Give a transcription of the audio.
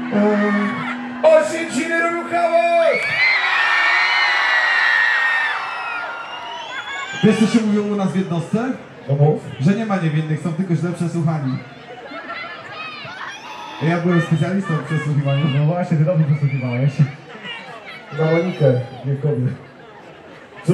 Oświęcimy robił chaos! Wiesz, co się mówiło u nas w jednostce? No mów. Że nie ma niewinnych, są tylko źle przesłuchani. Ja byłem specjalistą w przesłuchiwaniu. No właśnie, ty dobrze przesłuchiwałeś. Na Monikę, wiekowy.